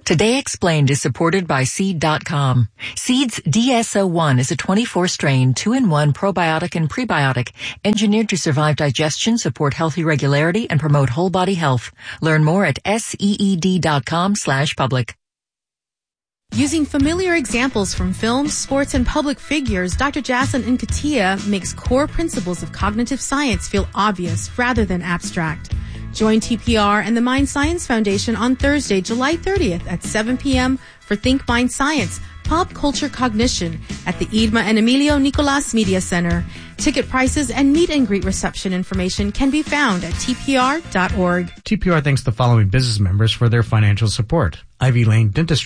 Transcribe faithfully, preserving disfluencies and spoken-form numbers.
Today Explained is supported by Seed dot com. Seed's D S O one is a twenty-four strain, two in one probiotic and prebiotic, engineered to survive digestion, support healthy regularity, and promote whole body health. Learn more at seed dot com slash public. Using familiar examples from films, sports, and public figures, Doctor Jason Nkatia makes core principles of cognitive science feel obvious rather than abstract. Join T P R and the Mind Science Foundation on Thursday, July thirtieth at seven p.m. for Think Mind Science, Pop Culture Cognition at the Edma and Emilio Nicolas Media Center. Ticket prices and meet and greet reception information can be found at T P R dot org. T P R thanks the following business members for their financial support: Ivy Lane Dentistry,